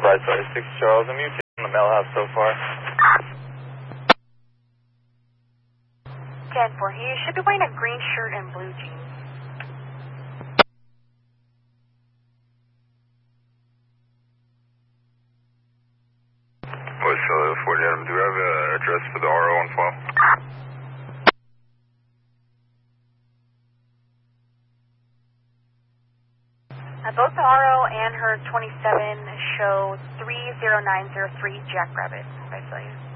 Brightside 6 Charles, I'm muted on the mail house so far. 10-4, he should be wearing a green shirt and blue jeans. West 40 Adam, do you have an address for the RO on file? Both the RO and her 27 show 30903 Jackrabbit. If I tell you.